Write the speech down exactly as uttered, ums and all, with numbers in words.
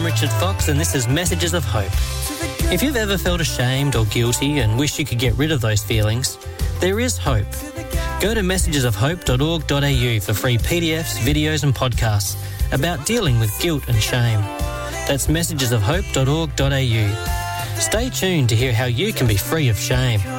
Richard Fox, and this is Messages of Hope. If you've ever felt ashamed or guilty and wish you could get rid of those feelings, there is hope. Go to messages of hope dot org dot a u for free P D Fs, videos and podcasts about dealing with guilt and shame. That's messages of hope dot org dot a u. Stay tuned to hear how you can be free of shame.